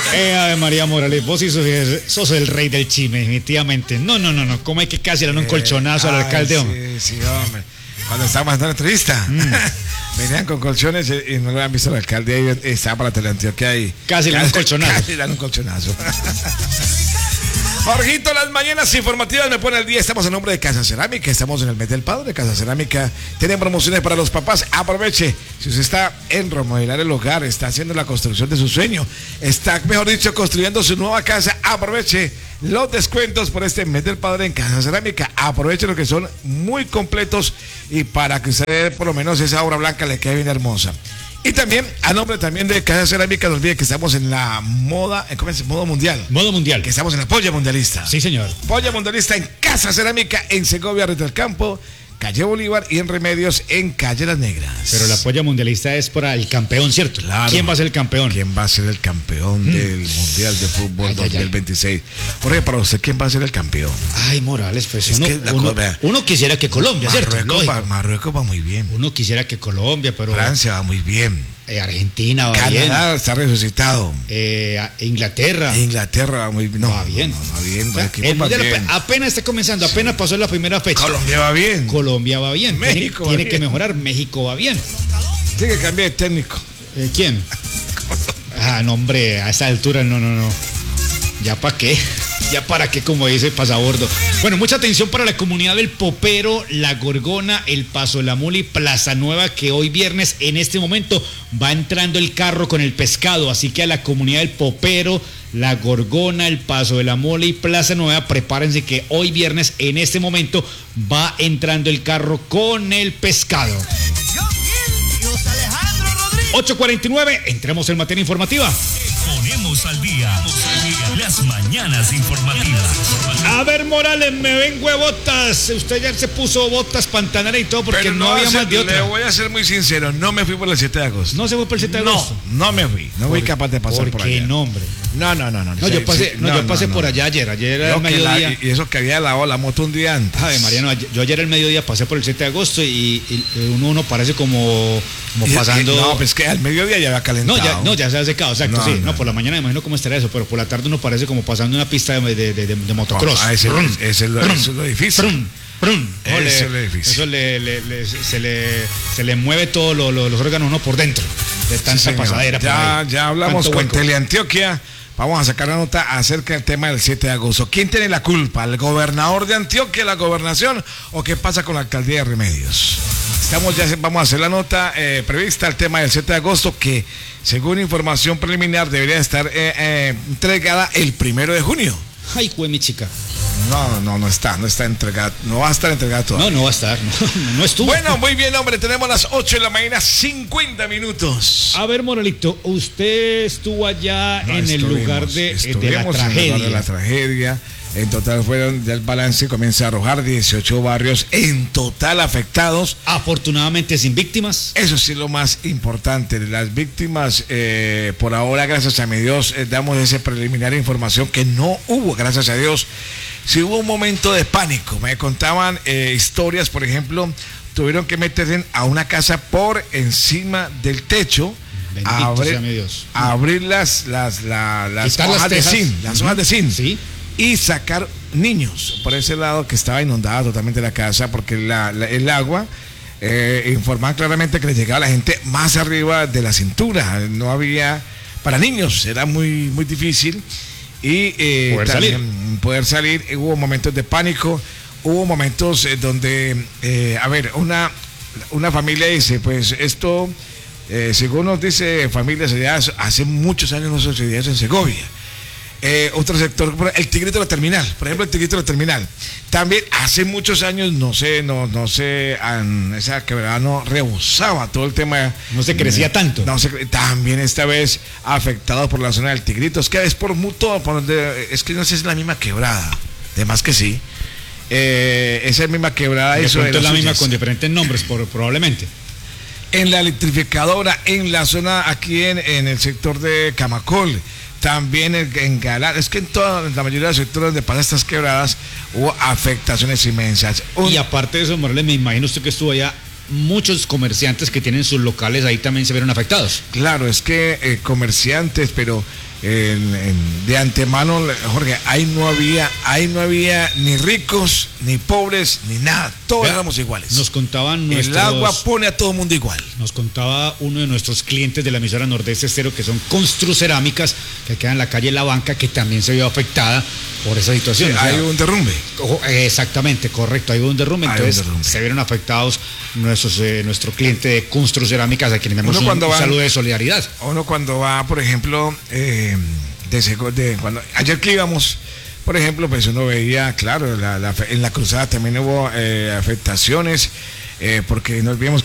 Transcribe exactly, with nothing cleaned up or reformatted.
Eh, Ave María Morales, vos sí sos, sos el rey del chisme, definitivamente. No, no, no, no. ¿Cómo hay que casi darle un colchonazo eh, al alcalde, ay, hombre? Sí, sí, hombre. Cuando estábamos en la entrevista, mm. venían con colchones y no lo habían visto al alcalde ahí, estaba para Teleantioquia ahí. Casi le dan un colchonazo. Casi le dan un colchonazo. Jorgito, las mañanas informativas me pone al día. Estamos en nombre de Casa Cerámica. Estamos en el mes del padre. Casa Cerámica tienen promociones para los papás. Aproveche. Si usted está en remodelar el hogar, está haciendo la construcción de su sueño, está, mejor dicho, construyendo su nueva casa, aproveche los descuentos por este mes del padre en Casa Cerámica. Aproveche lo que son muy completos y para que usted por lo menos esa obra blanca le quede bien hermosa. Y también, a nombre también de Casa Cerámica, no olvide que estamos en la moda, ¿cómo es? Modo mundial. Modo mundial. Que estamos en la Polla Mundialista. Sí, señor. Polla Mundialista en Casa Cerámica, en Segovia, Río del Campo, calle Bolívar, y en Remedios, en calle Las Negras. Pero la Polla Mundialista es para el campeón, ¿cierto? Claro. ¿Quién va a ser el campeón? ¿Quién va a ser el campeón mm. del Mundial de Fútbol ay, dos mil veintiséis? Jorge, para usted, ¿quién va a ser el campeón? Ay, Morales, pues es uno, que la, uno, uno quisiera que Colombia, Marruecos, ¿cierto? Va, Marruecos va muy bien. Uno quisiera que Colombia, pero... Francia va muy bien. Eh, Argentina va Canadá bien. Canadá está resucitado. Eh, Inglaterra. Inglaterra va muy bien. No, va bien. No, no, va bien. O sea, el mundial bien. Apenas está comenzando, apenas sí. pasó la primera fecha. Colombia va bien. Colombia va bien. México tiene, va tiene bien. que mejorar. México va bien. Tiene que cambiar de técnico. Eh, ¿Quién? Ah, no, hombre, a esa altura no, no, no. ¿Ya para qué? ¿Ya para qué? Como dice Pasabordo. Bueno, mucha atención para la comunidad del Popero, La Gorgona, El Paso de la Mula y Plaza Nueva, que hoy viernes, en este momento, va entrando el carro con el pescado. Así que a la comunidad del Popero, La Gorgona, El Paso de la Mula y Plaza Nueva, prepárense que hoy viernes, en este momento, va entrando el carro con el pescado. ocho cuarenta y nueve, entremos en materia informativa. Ponemos al día las mañanas informativas. A ver, Morales, me ven huevotas. Usted ya se puso botas, pantanera y todo porque Pero no, no había ser, más de otra. Le voy a ser muy sincero, no me fui por el siete de agosto. ¿No se fue por el siete de agosto? No, no me fui. No fui capaz de pasar ¿por por qué allá. no, hombre? No, no, no. No, no yo pasé, sí, no, no, yo pasé no, por allá ayer. Ayer era el mediodía. La, y eso que había lavado la moto un día antes. Ay, Mariano, yo ayer el mediodía pasé por el siete de agosto y, y uno, uno parece como, como y, pasando... Y, no, pues que al mediodía ya había calentado. No, ya, no, ya se ha secado, exacto, no, sí. No, no, por la mañana me imagino cómo estará eso, pero por la tarde uno parece como pasando una pista de, de, de, de, de motocross. No, ese, brum, ese es lo, brum, eso es lo difícil. Brum, brum. No, eso le, es lo difícil. Eso le, le, le, se, le, se le mueve todos lo, lo, los órganos uno por dentro de tanta sí, pasadera. Ya, ya hablamos con Teleantioquia. Vamos a sacar una nota acerca del tema del siete de agosto. ¿Quién tiene la culpa? ¿El gobernador de Antioquia, la gobernación, o qué pasa con la alcaldía de Remedios? Estamos ya, vamos a hacer la nota eh, prevista al tema del siete de agosto, que según información preliminar debería estar eh, eh, entregada el primero de junio. Ay, güey, mi chica. No, no, no está, no está entregada, no va a estar entregada todavía. No, no va a estar, no, no estuvo. Bueno, muy bien, hombre, tenemos las ocho de la mañana, cincuenta minutos. A ver, Moralito, usted estuvo allá no, en el lugar de, de la tragedia. En el lugar de la tragedia. En total fueron, ya el balance comienza a arrojar dieciocho barrios en total afectados. Afortunadamente sin víctimas. Eso sí es lo más importante. Las víctimas, eh, por ahora, gracias a mi Dios, eh, damos ese preliminar información que no hubo, gracias a Dios. Sí hubo un momento de pánico. Me contaban eh, historias, por ejemplo, tuvieron que meterse a una casa por encima del techo. Bendito abrir, sea mi Dios. A abrir las, las, las, las hojas las de zinc, las hojas de zinc. Sí. Y sacar niños por ese lado, que estaba inundada totalmente la casa, porque la, la, el agua eh, informaba claramente que le llegaba a la gente más arriba de la cintura. No había, para niños era muy, muy difícil y eh, poder también salir. poder salir. Hubo momentos de pánico, hubo momentos eh, donde, eh, a ver, una, una familia dice, pues esto, eh, según nos dice familias allá, hace muchos años no sucedía eso en Segovia. Eh, otro sector, el Tigrito de la Terminal, por ejemplo, el Tigrito de la Terminal. También hace muchos años, no sé, no, no sé, an, esa quebrada no rebosaba todo el tema. No se crecía eh, tanto. No se, también esta vez afectado por la zona del Tigrito. Es que es por mutuo, por donde, es que no sé si es la misma quebrada. Además que sí. Eh, esa misma quebrada. De eso es la suyas. misma con diferentes nombres, por, probablemente. En la electrificadora, en la zona aquí en, en el sector de Camacol. También en Galán, es que en toda la mayoría de los sectores donde pasan estas quebradas hubo afectaciones inmensas. Un... Y aparte de eso, Morales, me imagino usted que estuvo allá, muchos comerciantes que tienen sus locales ahí también se vieron afectados. Claro, es que eh, comerciantes, pero en, en, de antemano, Jorge, ahí no había, ahí no había ni ricos, ni pobres, ni nada. Todos Vea, éramos iguales. Nos contaban nuestros, el agua pone a todo mundo igual. Nos contaba uno de nuestros clientes de la emisora Nordeste Estéreo, que son Construcerámicas, que queda en la calle La Banca, que también se vio afectada por esa situación. Sí, o sea, hay un derrumbe. Exactamente, correcto, hay un derrumbe. Hay entonces un derrumbe. Se vieron afectados nuestros, eh, nuestro cliente de Construcerámicas, a quienes le damos un, un saludo de solidaridad. Uno cuando va, por ejemplo, eh, de, de cuando ayer que íbamos, por ejemplo, pues uno veía, claro, la, la, en la cruzada también hubo eh, afectaciones, eh, porque nos vimos